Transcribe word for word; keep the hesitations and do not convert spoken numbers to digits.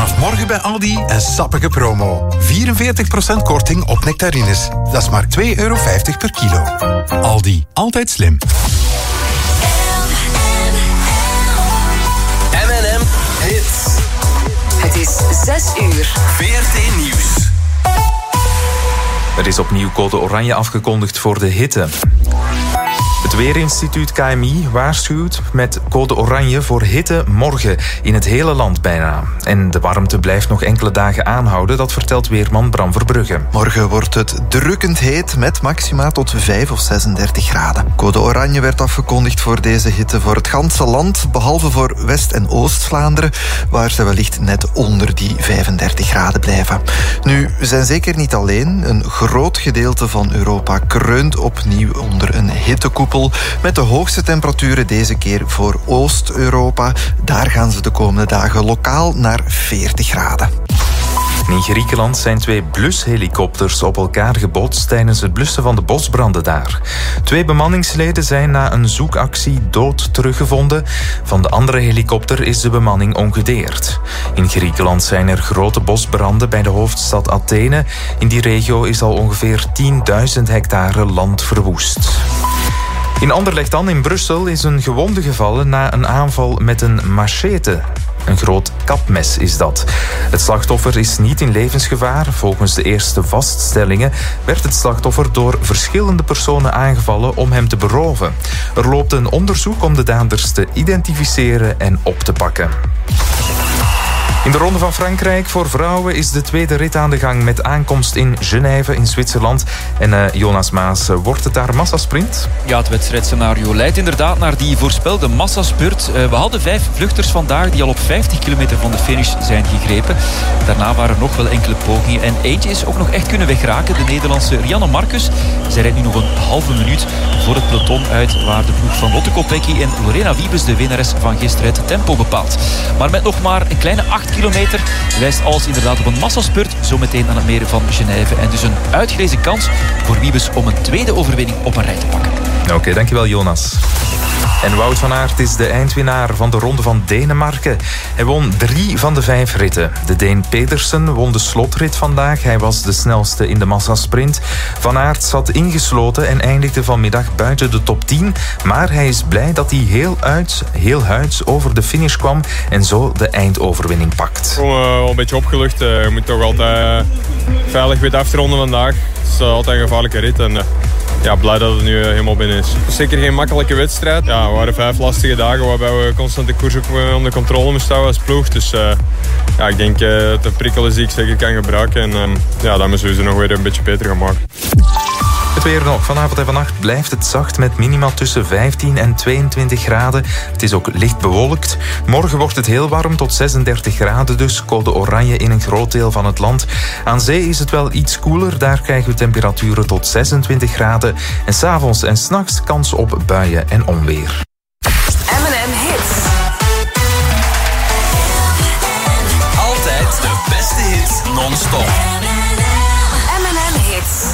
Vanaf morgen bij Aldi een sappige promo. vierenveertig procent korting op nectarines. Dat is maar twee euro vijftig per kilo. Aldi, altijd slim. M en M Hits. Het is zes uur. V R T Nieuws. Er is opnieuw code oranje afgekondigd voor de hitte. Het Weerinstituut K M I waarschuwt met code oranje voor hitte morgen in het hele land bijna. En de warmte blijft nog enkele dagen aanhouden, dat vertelt weerman Bram Verbrugge. Morgen wordt het drukkend heet met maxima tot vijf of zesendertig graden. Code oranje werd afgekondigd voor deze hitte voor het ganse land, behalve voor West- en Oost-Vlaanderen, waar ze wellicht net onder die vijfendertig graden blijven. Nu, we zijn zeker niet alleen. Een groot gedeelte van Europa kreunt opnieuw onder een hittekoepel, met de hoogste temperaturen deze keer voor Oost-Europa. Daar gaan ze de komende dagen lokaal naar veertig graden. In Griekenland zijn twee blushelikopters op elkaar gebotst tijdens het blussen van de bosbranden daar. Twee bemanningsleden zijn na een zoekactie dood teruggevonden. Van de andere helikopter is de bemanning ongedeerd. In Griekenland zijn er grote bosbranden bij de hoofdstad Athene. In die regio is al ongeveer tienduizend hectare land verwoest. In Anderlecht dan, in Brussel, is een gewonde gevallen na een aanval met een machete. Een groot kapmes is dat. Het slachtoffer is niet in levensgevaar. Volgens de eerste vaststellingen werd het slachtoffer door verschillende personen aangevallen om hem te beroven. Er loopt een onderzoek om de daders te identificeren en op te pakken. In de Ronde van Frankrijk voor vrouwen is de tweede rit aan de gang met aankomst in Genève in Zwitserland. En uh, Jonas Maas, uh, wordt het daar massasprint? Ja, het wedstrijdscenario leidt inderdaad naar die voorspelde massaspurt. Uh, we hadden vijf vluchters vandaag die al op vijftig kilometer van de finish zijn gegrepen. Daarna waren er nog wel enkele pogingen. En eentje is ook nog echt kunnen wegraken. De Nederlandse Rianne Marcus. Zij rijdt nu nog een halve minuut voor het peloton uit, waar de ploeg van Lotte Kopecky en Lorena Wiebes, de winnares van gisteren, het tempo bepaalt. Maar met nog maar een kleine acht kilometer wijst alles inderdaad op een massaspurt zometeen aan het meer van Genève. En dus een uitgelezen kans voor Wiebes om een tweede overwinning op een rij te pakken. Oké, okay, dankjewel Jonas. En Wout van Aert is de eindwinnaar van de Ronde van Denemarken. Hij won drie van de vijf ritten. De Deen Pedersen won de slotrit vandaag. Hij was de snelste in de massasprint. Van Aert zat ingesloten en eindigde vanmiddag buiten de top tien. Maar hij is blij dat hij heel, uit, heel huids over de finish kwam en zo de eindoverwinning pakt. Gewoon uh, wel een beetje opgelucht. Uh, je moet toch altijd uh, veilig weten af te ronden vandaag. Het is uh, altijd een gevaarlijke rit. En, uh, Ja, blij dat het nu helemaal binnen is. Zeker geen makkelijke wedstrijd. Ja, we waren vijf lastige dagen waarbij we constant de koers ook onder controle moesten houden als ploeg. Dus uh, ja, ik denk uh, dat het een prikkel is die ik zeker kan gebruiken. En uh, ja, dat moeten we ze nog weer een beetje beter gaan maken. Het weer nog. Vanavond en vannacht blijft het zacht met minima tussen vijftien en tweeëntwintig graden. Het is ook licht bewolkt. Morgen wordt het heel warm tot zesendertig graden dus. Code oranje in een groot deel van het land. Aan zee is het wel iets koeler. Daar krijgen we temperaturen tot zesentwintig graden. En 's avonds en 's nachts kans op buien en onweer. M en M Hits. Altijd de beste hits non-stop.